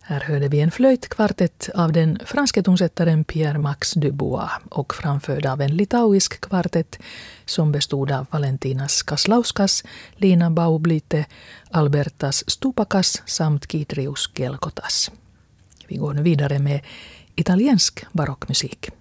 Här hörde vi en flöjtkvartett av den franske tonsättaren Pierre-Max Dubois och framförd av en litauisk kvartett som bestod av Valentinas Kaslauskas, Lina Baublite, Albertas Stupakas samt Kidrius Kelkotas. Vi går nu vidare med italiensk barockmusik.